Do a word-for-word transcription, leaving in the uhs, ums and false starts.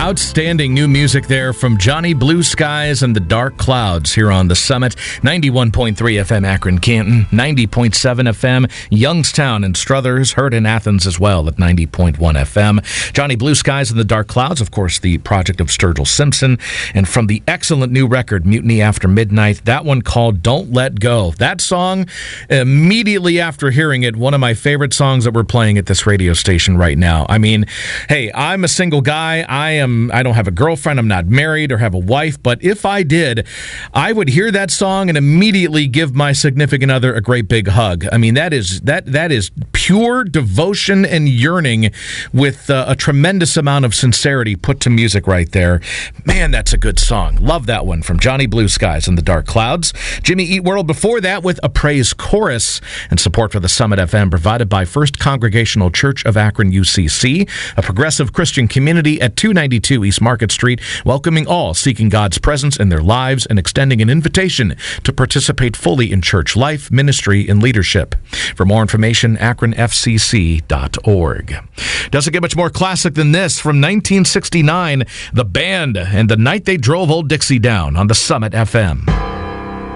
Outstanding new music there from Johnny Blue Skies and the Dark Clouds here on the Summit. ninety-one point three F M Akron Canton, ninety point seven F M Youngstown and Struthers, heard in Athens as well at ninety point one F M. Johnny Blue Skies and the Dark Clouds, of course, the project of Sturgill Simpson. And from the excellent new record, Mutiny After Midnight, that one called Don't Let Go. That song, immediately after hearing it, one of my favorite songs that we're playing at this radio station right now. I mean, hey, I'm a single guy. I am. I don't have a girlfriend. I'm not married or have a wife. But if I did, I would hear that song and immediately give my significant other a great big hug. I mean, that is that that is pure devotion and yearning with uh, a tremendous amount of sincerity put to music right there. Man, that's a good song. Love that one from Johnny Blue Skies and the Dark Clouds. Jimmy Eat World before that with a praise chorus, and support for the Summit F M provided by First Congregational Church of Akron U C C, a progressive Christian community at two ninety-two East Market Street, welcoming all seeking God's presence in their lives and extending an invitation to participate fully in church life, ministry, and leadership. For more information, akron f c c dot org. Doesn't get much more classic than this from nineteen sixty-nine, The Band and The Night They Drove Old Dixie Down on the Summit F M.